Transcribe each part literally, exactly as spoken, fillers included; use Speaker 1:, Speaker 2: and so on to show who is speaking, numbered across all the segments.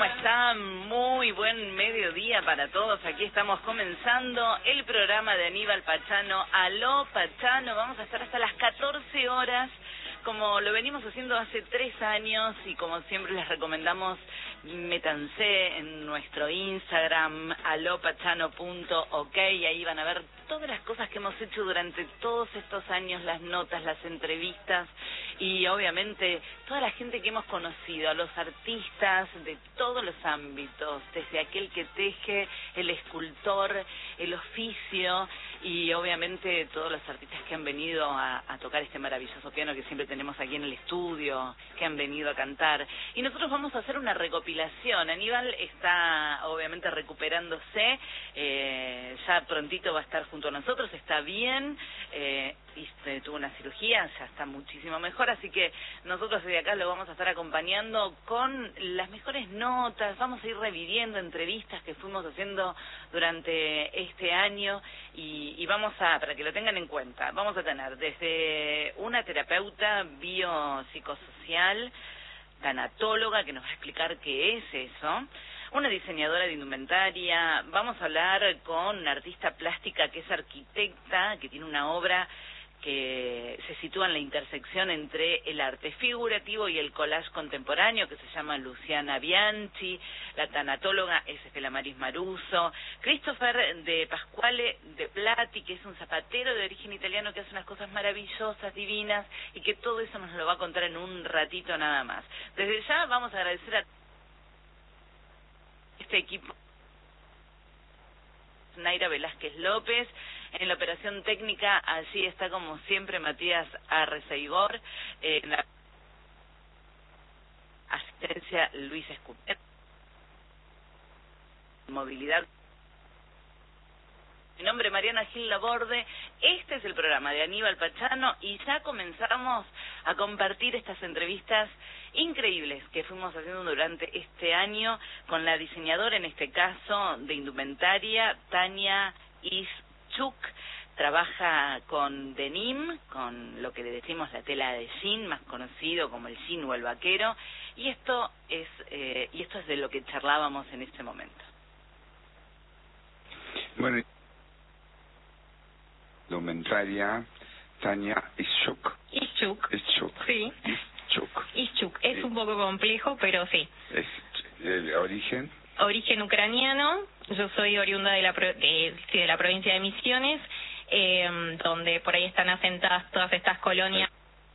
Speaker 1: están? Muy buen mediodía para todos. Aquí estamos comenzando el programa de Aníbal Pachano. Aló Pachano, vamos a estar hasta las catorce horas, como lo venimos haciendo hace tres años y como siempre les recomendamos, métanse en nuestro Instagram, alopachano punto ok, y ahí van a ver todas las cosas que hemos hecho durante todos estos años, las notas, las entrevistas y obviamente toda la gente que hemos conocido, a los artistas de todos los ámbitos, desde aquel que teje, el escultor, el oficio y obviamente todos los artistas que han venido a, a tocar este maravilloso piano que siempre tenemos aquí en el estudio, que han venido a cantar. Y nosotros vamos a hacer una recopilación. Aníbal está obviamente recuperándose, eh, ya prontito va a estar junto a nosotros, está bien, eh, y tuvo una cirugía, ya está muchísimo mejor, así que nosotros desde acá lo vamos a estar acompañando con las mejores notas, vamos a ir reviviendo entrevistas que fuimos haciendo durante este año y, y vamos a, para que lo tengan en cuenta, vamos a tener desde una terapeuta biopsicosocial, tanatóloga, que nos va a explicar qué es eso, una diseñadora de indumentaria, vamos a hablar con una artista plástica que es arquitecta, que tiene una obra que se sitúa en la intersección entre el arte figurativo y el collage contemporáneo, que se llama Luciana Bianchi, la tanatóloga es Estela Maris Maruso, Christopher de Pasquale de Plati, que es un zapatero de origen italiano que hace unas cosas maravillosas, divinas, y que todo eso nos lo va a contar en un ratito nada más. Desde ya vamos a agradecer a este equipo, Naira Velázquez López, en la operación técnica, allí está como siempre Matías Arreceigor, eh, en la asistencia Luis Escupet, movilidad. Mi nombre es Mariana Gil Laborde, este es el programa de Aníbal Pachano y ya comenzamos a compartir estas entrevistas increíbles que fuimos haciendo durante este año con la diseñadora, en este caso, de indumentaria, Tania Ischuk. Trabaja con denim, con lo que le decimos la tela de jean, más conocido como el jean o el vaquero, y esto es eh, y esto es de lo que charlábamos en este momento.
Speaker 2: Bueno, indumentaria, Tania Ischuk.
Speaker 3: Ischuk.
Speaker 2: Ischuk.
Speaker 3: Sí.
Speaker 2: Ischuk.
Speaker 3: Ischuk. Es un poco complejo, pero sí.
Speaker 2: ¿Es el origen?
Speaker 3: Origen ucraniano. Yo soy oriunda de la, pro de, sí, de la provincia de Misiones, eh, donde por ahí están asentadas todas estas colonias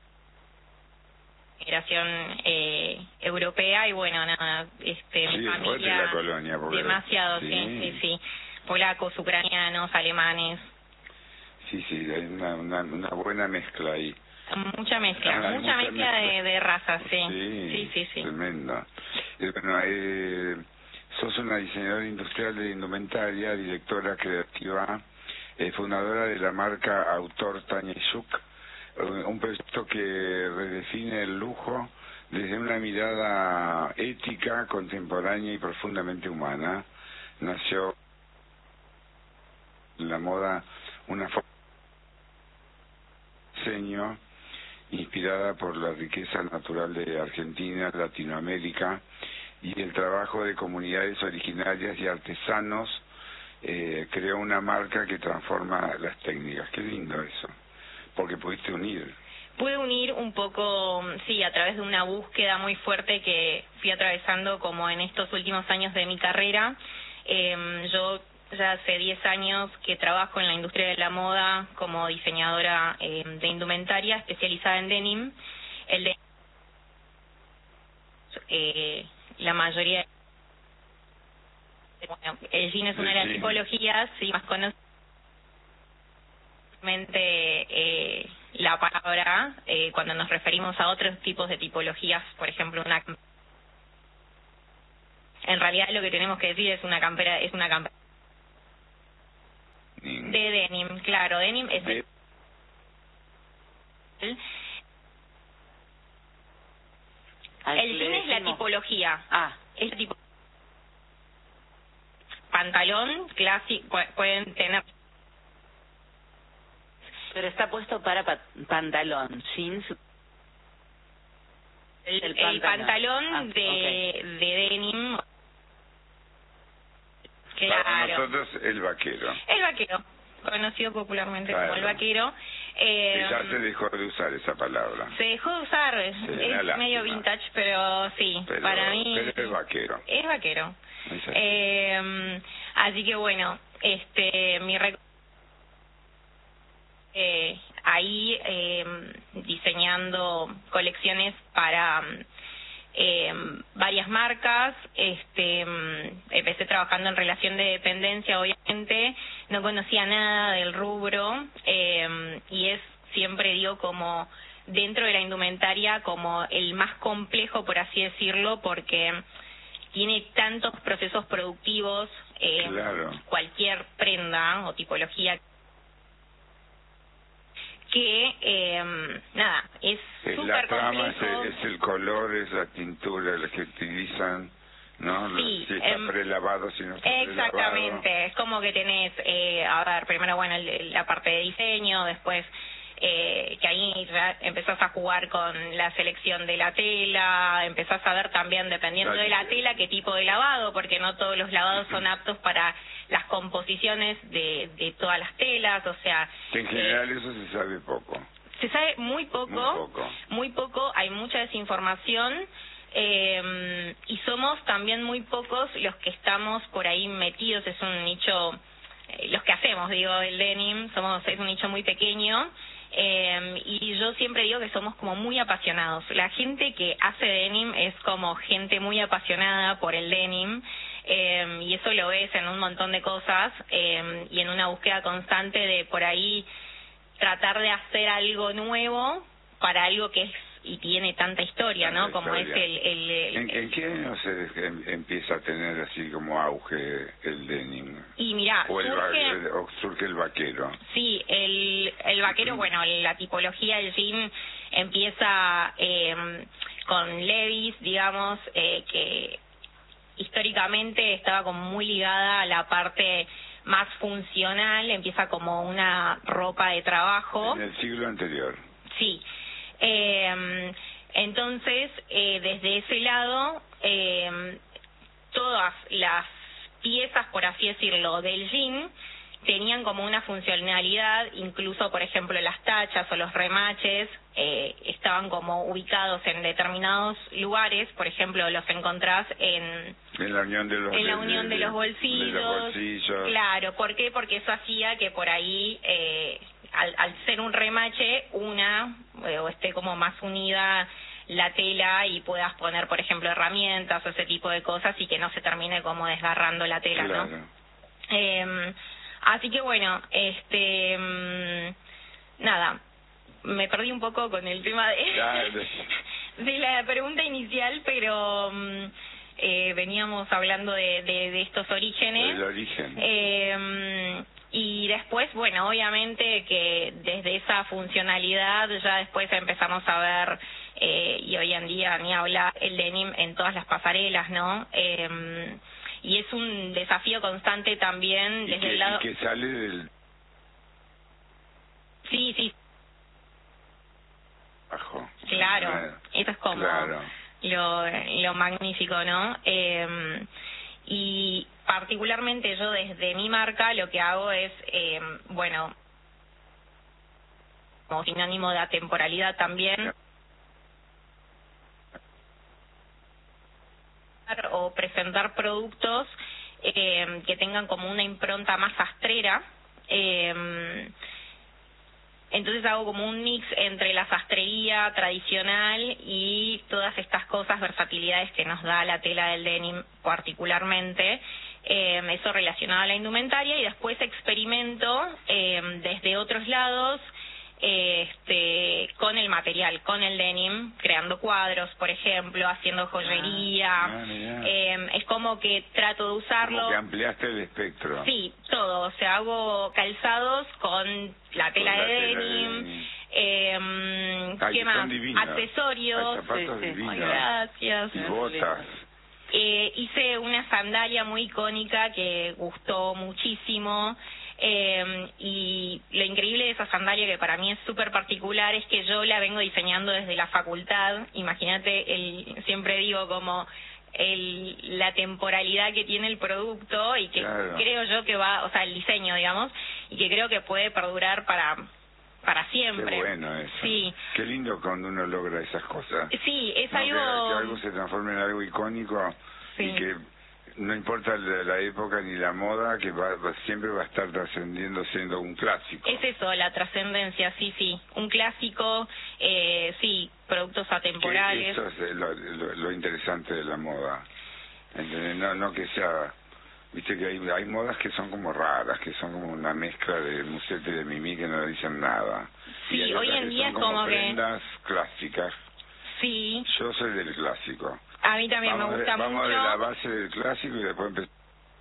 Speaker 3: de migración eh, europea y bueno, nada, este,
Speaker 2: sí,
Speaker 3: mi
Speaker 2: es
Speaker 3: familia
Speaker 2: la colonia, porque
Speaker 3: demasiado,
Speaker 2: sí.
Speaker 3: sí, sí, sí, polacos, ucranianos, alemanes.
Speaker 2: Sí, sí, hay una, una, una buena mezcla ahí.
Speaker 3: Mucha mezcla,
Speaker 2: ah,
Speaker 3: mucha,
Speaker 2: mucha
Speaker 3: mezcla,
Speaker 2: mezcla.
Speaker 3: De, de razas, sí.
Speaker 2: Sí,
Speaker 3: sí, sí, sí.
Speaker 2: Tremendo. Y bueno, eh, sos una diseñadora industrial de indumentaria, directora creativa, eh, fundadora de la marca Autor Tania Ischuk, un proyecto que redefine el lujo desde una mirada ética, contemporánea y profundamente humana. Nació en la moda una forma de diseño inspirada por la riqueza natural de Argentina, Latinoamérica y el trabajo de comunidades originarias y artesanos. Eh, creó una marca que transforma las técnicas. Qué lindo eso, porque pudiste unir.
Speaker 3: Pude unir un poco, sí, a través de una búsqueda muy fuerte que fui atravesando como en estos últimos años de mi carrera. Eh, yo ya hace diez años que trabajo en la industria de la moda como diseñadora eh, de indumentaria especializada en denim. El de, eh, la mayoría, bueno, el jean es una de las tipologías sí, más conocidas. Eh, la palabra, eh, cuando nos referimos a otros tipos de tipologías, por ejemplo, una, en realidad lo que tenemos que decir es una campera, es una campera de denim, claro, denim es el, el jean es la tipología,
Speaker 1: ah,
Speaker 3: es la tipo pantalón clásico, pueden tener.
Speaker 1: Pero está puesto para pa pantalón, jeans.
Speaker 3: El,
Speaker 1: el
Speaker 3: el
Speaker 1: pantalón,
Speaker 3: pantalón
Speaker 1: ah,
Speaker 3: de,
Speaker 1: okay.
Speaker 3: de denim
Speaker 2: nosotros el vaquero.
Speaker 3: El vaquero, conocido popularmente claro. como el vaquero.
Speaker 2: Eh, ya se dejó de usar esa palabra.
Speaker 3: Se dejó de usar, es,
Speaker 2: sí,
Speaker 3: es medio vintage, pero sí,
Speaker 2: pero,
Speaker 3: para mí...
Speaker 2: Pero es vaquero.
Speaker 3: Es vaquero. Es así. Eh, así que bueno, este mi rec eh, ahí eh, diseñando colecciones para eh, varias marcas, este empecé trabajando en relación de dependencia, obviamente no conocía nada del rubro eh, y es, siempre digo, como dentro de la indumentaria como el más complejo, por así decirlo, porque tiene tantos procesos productivos, eh,
Speaker 2: claro.
Speaker 3: cualquier prenda o tipología, que eh, nada, es súper complejo.
Speaker 2: Es, es el color, es la tintura, la que utilizan, ¿no?
Speaker 3: Sí,
Speaker 2: si está
Speaker 3: eh,
Speaker 2: prelavado, si no está
Speaker 3: exactamente,
Speaker 2: prelavado.
Speaker 3: Es como que tenés, eh, a ver, primero, bueno, el, la parte de diseño, después... Eh, que ahí ya empezás a jugar con la selección de la tela, empezás a ver también, dependiendo de la tela, qué tipo de lavado, porque no todos los lavados son aptos para las composiciones de, de todas las telas, o sea...
Speaker 2: Que en general eh, eso se sabe poco.
Speaker 3: Se sabe muy poco,
Speaker 2: muy poco,
Speaker 3: muy poco, hay mucha desinformación, eh, y somos también muy pocos los que estamos por ahí metidos, es un nicho, eh, los que hacemos, digo, el denim, somos es un nicho muy pequeño. Eh, y yo siempre digo que somos como muy apasionados. La gente que hace denim es como gente muy apasionada por el denim, eh, y eso lo ves en un montón de cosas, eh, y en una búsqueda constante de por ahí tratar de hacer algo nuevo para algo que es y tiene tanta historia, tanta ¿no? Como historia. es el... el, el
Speaker 2: ¿En, ¿En qué año se empieza a tener así como auge el denim?
Speaker 3: Y mirá,
Speaker 2: o, el
Speaker 3: surge,
Speaker 2: el, o surge el vaquero.
Speaker 3: Sí, el, el vaquero, bueno, la tipología del jean empieza eh, con Levi's, digamos, eh, que históricamente estaba como muy ligada a la parte más funcional, empieza como una ropa de trabajo.
Speaker 2: En el siglo anterior.
Speaker 3: Sí. Eh, entonces, eh, desde ese lado, eh, todas las piezas, por así decirlo, del jean tenían como una funcionalidad, incluso, por ejemplo, las tachas o los remaches eh, estaban como ubicados en determinados lugares, por ejemplo, los encontrás en,
Speaker 2: en la unión de los,
Speaker 3: en la unión de, de, los bolsillos.
Speaker 2: de los bolsillos.
Speaker 3: Claro, ¿por qué? Porque eso hacía que por ahí... Eh, Al, al ser un remache, una, eh, o esté como más unida la tela y puedas poner, por ejemplo, herramientas o ese tipo de cosas y que no se termine como desgarrando la tela,
Speaker 2: claro.
Speaker 3: ¿no? Eh, así que bueno, este, mmm, nada, me perdí un poco con el tema de, de la pregunta inicial, pero mmm, eh, veníamos hablando de, de, de estos orígenes.
Speaker 2: El origen.
Speaker 3: Eh, Y después, bueno, obviamente que desde esa funcionalidad ya después empezamos a ver, eh, y hoy en día ni habla, el denim en todas las pasarelas, ¿no? Eh, y es un desafío constante también desde
Speaker 2: que,
Speaker 3: el lado...
Speaker 2: Y que sale del...
Speaker 3: Sí, sí.
Speaker 2: Bajo.
Speaker 3: Claro, claro. Eso es como
Speaker 2: claro.
Speaker 3: lo, lo magnífico, ¿no? Eh, y particularmente yo desde mi marca lo que hago es, eh, bueno, como sinónimo de atemporalidad también, o presentar productos eh, que tengan como una impronta más sastrera. Eh, entonces hago como un mix entre la sastrería tradicional y todas estas cosas, versatilidades que nos da la tela del denim particularmente, eh, eso relacionado a la indumentaria, y después experimento eh, desde otros lados eh, este con el material, con el denim, creando cuadros, por ejemplo, haciendo joyería.
Speaker 2: Ah, ah,
Speaker 3: eh, es como que trato de usarlo.
Speaker 2: Como que ampliaste el espectro.
Speaker 3: Sí, todo, o sea, hago calzados con la tela, con de, la denim, tela de denim, eh,
Speaker 2: Ay,
Speaker 3: ¿qué más?
Speaker 2: Divinos.
Speaker 3: Accesorios.
Speaker 2: Hay zapatos
Speaker 3: sí, sí.
Speaker 2: divinos.
Speaker 3: Ay, gracias.
Speaker 2: Y botas.
Speaker 3: Eh, hice una sandalia muy icónica que gustó muchísimo, eh, y lo increíble de esa sandalia, que para mí es súper particular, es que yo la vengo diseñando desde la facultad. Imagínate, el, siempre digo como el, la temporalidad que tiene el producto y que
Speaker 2: claro.
Speaker 3: creo yo que va, o sea, el diseño, digamos, y que creo que puede perdurar para para siempre.
Speaker 2: Qué bueno eso.
Speaker 3: Sí.
Speaker 2: Qué lindo cuando uno logra esas cosas.
Speaker 3: Sí, es
Speaker 2: no,
Speaker 3: algo...
Speaker 2: Que, que algo se transforme en algo icónico
Speaker 3: sí.
Speaker 2: y que no importa la, la época ni la moda, que va, va, siempre va a estar trascendiendo siendo un clásico.
Speaker 3: Es eso, la trascendencia, sí, sí. Un clásico, eh, sí, productos atemporales.
Speaker 2: Que eso es lo, lo, lo interesante de la moda. ¿Entendés? No, no que sea... Viste que hay, hay modas que son como raras, que son como una mezcla de musete y de mimí que no dicen nada.
Speaker 3: Sí,
Speaker 2: y hay
Speaker 3: hoy en
Speaker 2: que
Speaker 3: día
Speaker 2: son
Speaker 3: es como,
Speaker 2: como
Speaker 3: que...
Speaker 2: prendas clásicas.
Speaker 3: Sí.
Speaker 2: Yo soy del clásico.
Speaker 3: A mí también
Speaker 2: vamos
Speaker 3: me gusta
Speaker 2: de,
Speaker 3: mucho.
Speaker 2: Vamos de la base del clásico y después empezamos.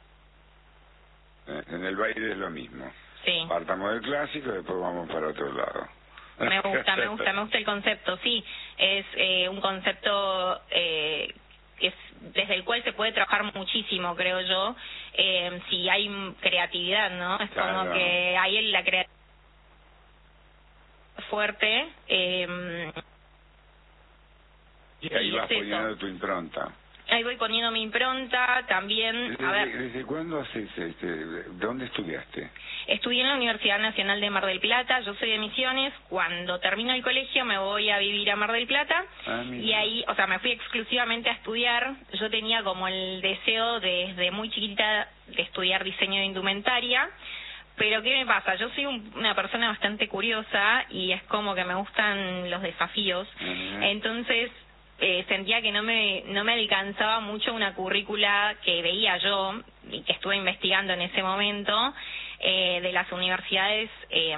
Speaker 2: En el baile es lo mismo.
Speaker 3: Sí.
Speaker 2: Partamos del clásico y después vamos para otro lado.
Speaker 3: Me gusta, me gusta, me gusta el concepto, sí. Es eh, un concepto eh, que es, desde el cual se puede trabajar muchísimo, creo yo, eh, si hay creatividad, ¿no? Es
Speaker 2: claro.
Speaker 3: como que hay la creatividad fuerte. Eh,
Speaker 2: y ahí
Speaker 3: y
Speaker 2: vas
Speaker 3: es
Speaker 2: poniendo
Speaker 3: eso.
Speaker 2: tu impronta.
Speaker 3: Ahí voy poniendo mi impronta también.
Speaker 2: ¿Desde,
Speaker 3: a ver,
Speaker 2: ¿desde cuándo haces este? ¿Dónde estudiaste?
Speaker 3: Estudié en la Universidad Nacional de Mar del Plata, yo soy de Misiones. Cuando termino el colegio me voy a vivir a Mar del Plata.
Speaker 2: Ah,
Speaker 3: y ahí, o sea, me fui exclusivamente a estudiar. Yo tenía como el deseo desde muy chiquita de estudiar diseño de indumentaria. Pero ¿qué me pasa? Yo soy un, una persona bastante curiosa y es como que me gustan los desafíos.
Speaker 2: Uh-huh.
Speaker 3: Entonces... Eh, sentía que no me no me alcanzaba mucho una currícula que veía yo y que estuve investigando en ese momento eh, de las universidades eh,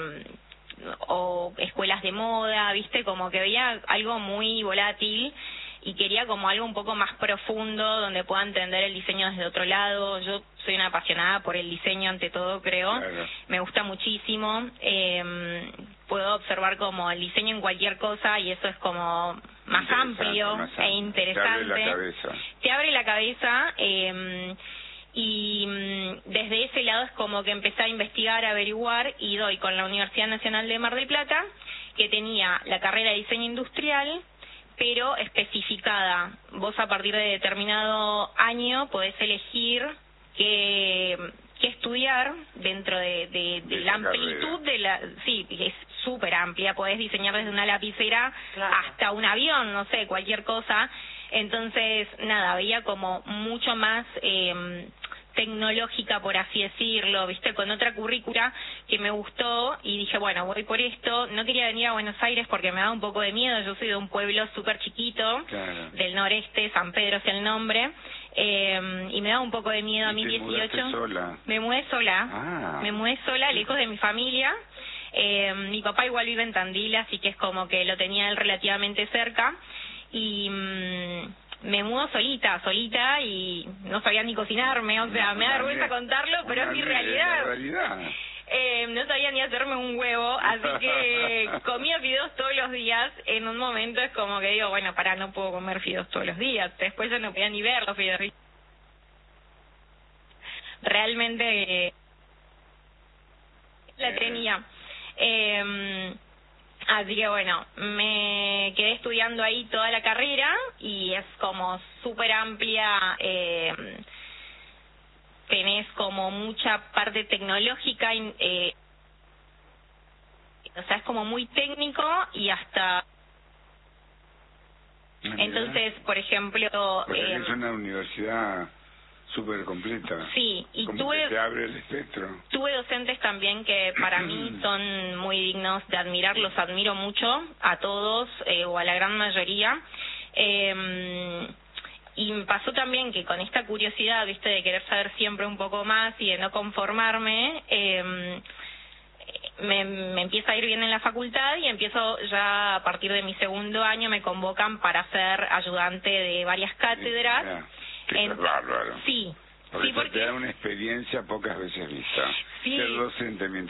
Speaker 3: o escuelas de moda, viste, como que veía algo muy volátil y quería como algo un poco más profundo donde pueda entender el diseño desde otro lado. Yo soy una apasionada por el diseño ante todo, creo.
Speaker 2: Claro.
Speaker 3: Me gusta muchísimo. Eh, puedo observar como el diseño en cualquier cosa y eso es como más amplio
Speaker 2: más
Speaker 3: e interesante.
Speaker 2: Te abre la cabeza.
Speaker 3: Te abre la cabeza eh, y mm, desde ese lado es como que empecé a investigar, a averiguar y doy con la Universidad Nacional de Mar del Plata, que tenía la carrera de diseño industrial, pero especificada. Vos a partir de determinado año podés elegir qué, qué estudiar dentro de, de, de, de la amplitud carrera. de la... Sí, es súper amplia, podés diseñar desde una lapicera claro. hasta un avión, no sé, cualquier cosa. Entonces, nada, veía como mucho más... Eh, tecnológica, por así decirlo, viste, con otra currícula que me gustó y dije, bueno, voy por esto. No quería venir a Buenos Aires porque me da un poco de miedo. Yo soy de un pueblo súper chiquito, claro. del noreste, San Pedro es el nombre, eh, y me da un poco de miedo a mis dieciocho.
Speaker 2: Sola?
Speaker 3: Me mudé sola,
Speaker 2: ah.
Speaker 3: me mudé sola, lejos de mi familia. Eh, mi papá igual vive en Tandil, así que es como que lo tenía él relativamente cerca y... Mmm, me mudo solita, solita y no sabía ni cocinarme, o sea, me da vergüenza contarlo, pero es mi realidad.
Speaker 2: realidad.
Speaker 3: Eh, no sabía ni hacerme un huevo, así que comía fideos todos los días. En un momento es como que digo, bueno, para, no puedo comer fideos todos los días. Después yo no podía ni ver los fideos. Realmente eh, la tenía. Eh, Así que bueno, me quedé estudiando ahí toda la carrera y es como súper amplia, eh, tenés como mucha parte tecnológica, eh, o sea, es como muy técnico y hasta... Entonces, por ejemplo...
Speaker 2: Pues
Speaker 3: eh,
Speaker 2: es una universidad... súper completa.
Speaker 3: Sí, y
Speaker 2: como
Speaker 3: tuve...
Speaker 2: que te abre el espectro.
Speaker 3: Tuve docentes también que para mí son muy dignos de admirar, los admiro mucho, a todos, eh, o a la gran mayoría. Eh, y me pasó también que con esta curiosidad, viste, de querer saber siempre un poco más y de no conformarme, eh, me, me empieza a ir bien en la facultad y empiezo ya a partir de mi segundo año, me convocan para ser ayudante de varias cátedras.
Speaker 2: Yeah. Que
Speaker 3: En,
Speaker 2: es bárbaro.
Speaker 3: Sí,
Speaker 2: porque
Speaker 3: sí, porque
Speaker 2: te da una experiencia pocas veces vista.
Speaker 3: Sí.
Speaker 2: Ser docente mientras